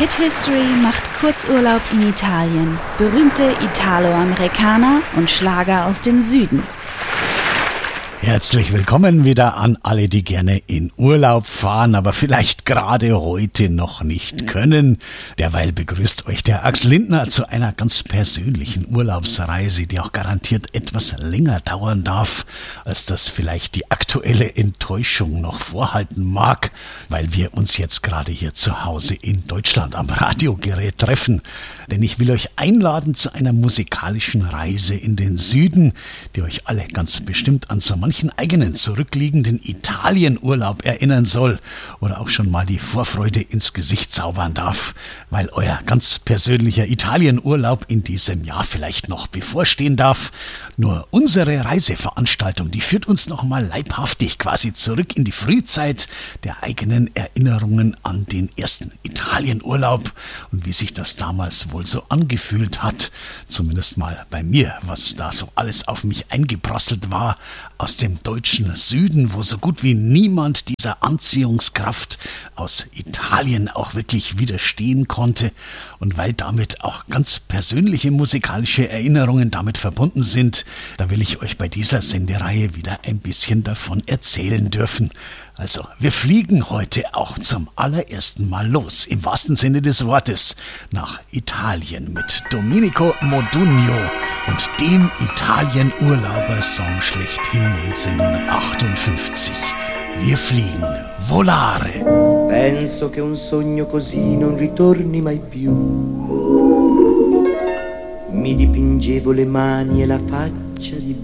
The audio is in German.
Hit History macht Kurzurlaub in Italien. Berühmte Italo-Amerikaner und Schlager aus dem Süden. Herzlich willkommen wieder an alle, die gerne in Urlaub fahren, aber vielleicht gerade heute noch nicht können. Derweil begrüßt euch der Axel Lindner zu einer ganz persönlichen Urlaubsreise, die auch garantiert etwas länger dauern darf, als das vielleicht die aktuelle Enttäuschung noch vorhalten mag, weil wir uns jetzt gerade hier zu Hause in Deutschland am Radiogerät treffen. Denn ich will euch einladen zu einer musikalischen Reise in den Süden, die euch alle ganz bestimmt an so manchen eigenen zurückliegenden Italienurlaub erinnern soll oder auch schon mal die Vorfreude ins Gesicht zaubern darf, weil euer ganz persönlicher Italienurlaub in diesem Jahr vielleicht noch bevorstehen darf. Nur unsere Reiseveranstaltung, die führt uns noch mal leibhaftig quasi zurück in die Frühzeit der eigenen Erinnerungen an den ersten Italienurlaub und wie sich das damals wohl so angefühlt hat, zumindest mal bei mir, was da so alles auf mich eingeprasselt war aus dem deutschen Süden, wo so gut wie niemand dieser Anziehungskraft aus Italien auch wirklich widerstehen konnte und weil damit auch ganz persönliche musikalische Erinnerungen damit verbunden sind, da will ich euch bei dieser Sendereihe wieder ein bisschen davon erzählen dürfen. Also, wir fliegen heute auch zum allerersten Mal los, im wahrsten Sinne des Wortes, nach Italien mit Domenico Modugno und dem Italien-Urlauber-Song schlechthin 1958. Wir fliegen. Volare. Penso che un sogno così non ritorni mai più. Mi dipingevo le mani e la faccia di